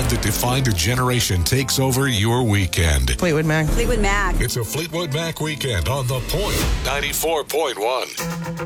band that defined a generation takes over your weekend. Fleetwood Mac. Fleetwood Mac. It's a Fleetwood Mac weekend on The Point 94.1.